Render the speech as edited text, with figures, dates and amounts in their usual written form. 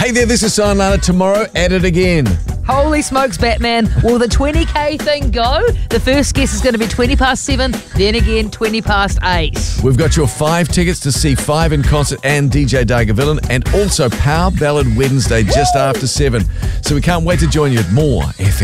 Hey there, this is Simon Lana. Tomorrow, at it again. Holy smokes, Batman. Will the 20k thing go? The first guess is going to be 20 past 7, then again 20 past 8. We've got your 5 tickets to see 5 in concert and DJ Dargavillan, and also Power Ballad Wednesday just after 7. So we can't wait to join you at More FM.